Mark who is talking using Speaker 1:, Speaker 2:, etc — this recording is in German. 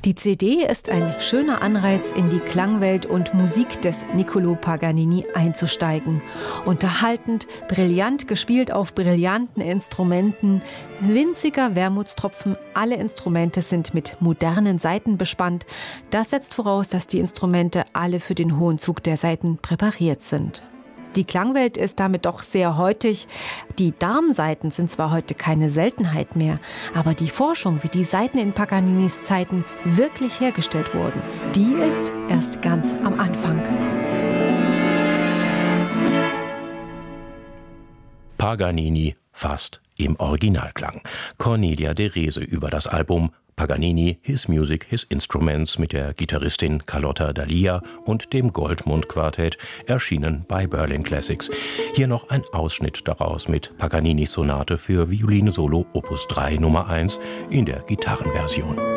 Speaker 1: Die CD ist ein schöner Anreiz, in die Klangwelt und Musik des Niccolò Paganini einzusteigen. Unterhaltend, brillant gespielt auf brillanten Instrumenten, winziger Wermutstropfen, alle Instrumente sind mit modernen Saiten bespannt. Das setzt voraus, dass die Instrumente alle für den hohen Zug der Saiten präpariert sind. Die Klangwelt ist damit doch sehr heutig. Die Darmsaiten sind zwar heute keine Seltenheit mehr, aber die Forschung, wie die Saiten in Paganinis Zeiten wirklich hergestellt wurden, die ist erst ganz am Anfang.
Speaker 2: Paganini fast im Originalklang. Cornelia de Rese über das Album Paganini, His Music, His Instruments mit der Gitarristin Carlotta Dalia und dem Goldmund-Quartett, erschienen bei Berlin Classics. Hier noch ein Ausschnitt daraus mit Paganinis Sonate für Violine Solo Opus 3 Nummer 1 in der Gitarrenversion.